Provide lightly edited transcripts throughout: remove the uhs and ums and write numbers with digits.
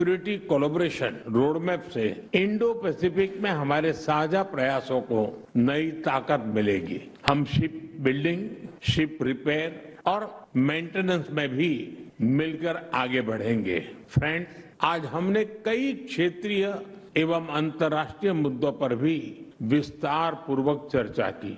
Security collaboration roadmap से Indo Pacific में हमारे साझा प्रयासों को नई ताकत मिलेगी। हम शिप बिल्डिंग, शिप रिपेयर और मेंटेनेंस में भी मिलकर आगे बढ़ेंगे। फ्रेंड्स, आज हमने कई क्षेत्रीय एवं अंतर्राष्ट्रीय मुद्दों पर भी विस्तार पूर्वक चर्चा की।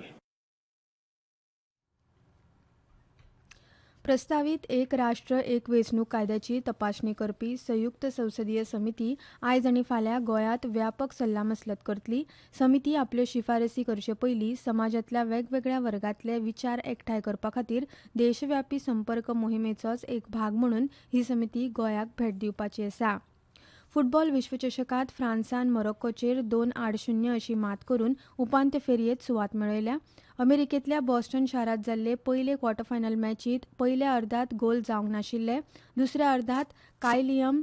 प्रस्तावित एक राष्ट्र एक वेंचणूक कायद्याची तपासणी करपी संयुक्त संसदीय समिती आयज आनी फाल्यां गोंयांत व्यापक सल्लामसलत करतली। समिती आपल्यो शिफारसी करचे पयलीं समाजांतल्या वेगवेगळ्या वर्गांतले विचार एकठांय करपा खातीर देशव्यापी संपर्क मोहिमेचोच एक भाग म्हणून ही समिती गोंयाक भेट दिवपाची आसा। फुटबॉल विश्वचषकात फ्रांसान मोरोक्कोचेर 2-0 अशी मात करून उपांत्य फेरयेत सुवात मेळयल्या। अमेरिकेंतल्या बॉस्टन शारांत जाल्ले पयले क्वॉर्टर फायनल मॅचींत पयल्या अर्दात गोल जावंक नाशिल्ले। दुसऱ्या अर्दात कायलियम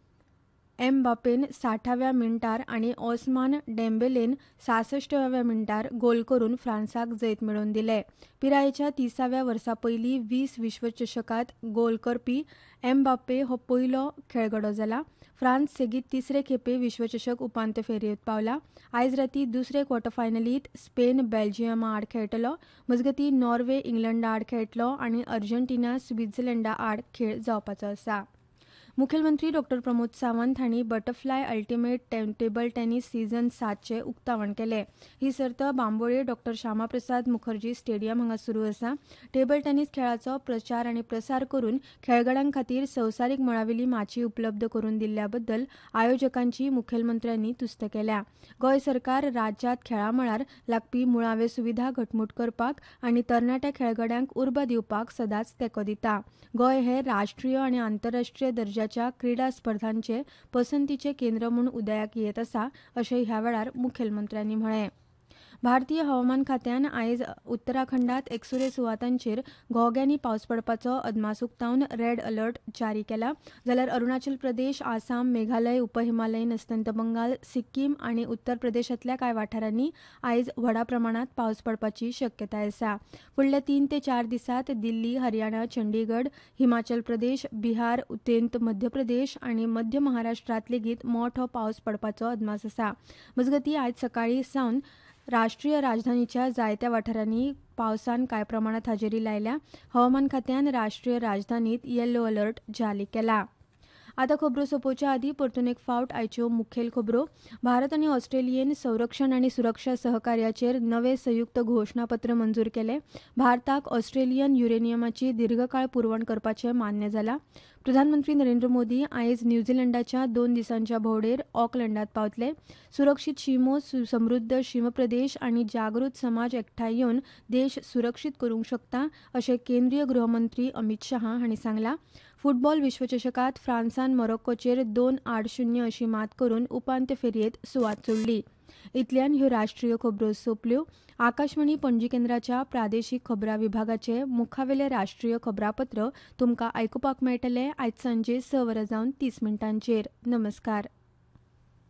एमबापेन 60व्या मिनटार आनी ओस्मान डेंबेलेन 66व्या मिनटार गोल करून फ्रांसाक जैत मेळोवन दिले। पिरायेच्या 30व्या वर्सा पयलीं 20 विश्वचषकात गोल करपी एमबापे हो पयलो खेळगडो जाला। फ्रांस सेगीत तिसरे खेपे विश्वचषक उपांत्य फेरयेत पावला। आयज रातीं दुसरे क्वॉर्टर फायनलींत स्पेन बेल्जियमा आड खेळटलो। मजगतीं नॉर्वे इंग्लंडा आड खेळटलो आनी अर्जेंटिना स्वित्झर्लंडा आड खेळ जावपाचो आसा। मुखेलमंत्री डॉ प्रमोद सावंत हांणी butterfly ultimate table tennis season 7चे उक्तावण केले। ही सर्त बांबोळे डॉ श्यामाप्रसाद मुखर्जी स्टेडियम हांगा सुरू आसा। टेबल टेनिस खेळाचो प्रचार आनी प्रसार करून खेळगड्यां खातीर संवसारीक मळावेली माची उपलब्ध करून दिल्ल्या बद्दल आयोजकांची मुखेलमंत्र्यांनी तुस्त केल्या। गोंय सरकार राज्यांत खेळां मळार लागपी मुळाव्यो सुविधा घटमूट करपाक आनी तरणाट्या खेळगड्यांक उर्बा दिवपाक सदांच तेंको दिता। गोंय हे राष्ट्रीय आनी आंतरराष्ट्रीय दर्जाच्या क्रीडा स्पर्धांचे पसंतीचे केंद्र म्हूण उदयाक येत आसा अशें ह्या वेळार मुखेलमंत्र्यांनी म्हळें। भारतीय हवामान खात्यान आयज उत्तराखंडात एकसुरे सुवातांचेर घोग्यांनी पावस पडपाचो अदमास उक्तावन रेड अलर्ट जारी केला। जाल्यार अरुणाचल प्रदेश, आसाम, मेघालय, उपहिमालयीन अस्तंत बंगाल, सिक्कीम आनी उत्तर प्रदेशांतल्या कांय वाठारांनी आयज व्हडा प्रमाणात पावस पडपाची शक्यताय आसा। फुडल्या 3 ते 4 दिसांत दिल्ली, हरियाणा, चंडीगढ, हिमाचल प्रदेश, बिहार, उदेंत मध्य प्रदेश आनी मध्य महाराष्ट्रांत लेगीत मोठो पावस पडपाचो अदमास आसा। मजगतीं आयज सकाळीं सावन राष्ट्रीय राजधानीच्या जायत्या वाठारांनी पावसान कांय प्रमाणात हजेरी लायल्या। हवामान खात्यान राष्ट्रीय राजधानीत येलो अलर्ट जारी केला। आतां खबरो सोंपोवच्या आदीं परतून एक फावट आयच्यो मुखेल खबरो। भारत आनी ऑस्ट्रेलियेन संरक्षण आनी सुरक्षा सहकार्याचेर नवे संयुक्त घोशणापत्र मंजूर केले। भारताक ऑस्ट्रेलियन युरेनियमाची दीर्घकाळ पुरवण करपाचें मान्य जालां। प्रधानमंत्री नरेंद्र मोदी आयज न्यूझीलंडाच्या 2 दिसांच्या भोंवडेर ऑकलंडात पावतले। सुरक्षीत शिमो, समृद्ध शीमप्रदेश आनी जागृत समाज एकठांय येवन देश सुरक्षीत करूंक शकता अशें केंद्रीय गृहमंत्री अमित शहा हांणी सांगलां। फुटबॉल विश्वचषकात फ्रांसान मोरोक्कोचेर 2-0 अशी मात करून उपांत्य फेरयेत सुवात सोडली। इतल्यान ह्यो राष्ट्रीय खबरो सोंपल्यो। आकाशवाणी पणजी केंद्राच्या प्रादेशीक खबरां विभागाचे मुखावेले राष्ट्रीय खबरापत्र तुमकां आयकुपाक मेळटले आयज सांजे 6:30 नमस्कार।